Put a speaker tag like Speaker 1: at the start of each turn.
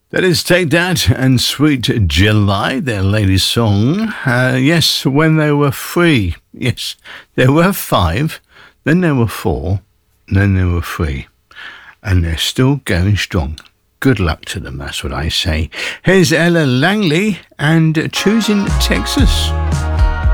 Speaker 1: That is Take That and Sweet July, their latest song. Yes, when they were three. Yes, there were five, then there were four, then there were three. And they're still going strong. Good luck to them, that's what I say. Here's Ella Langley and Choosing Texas.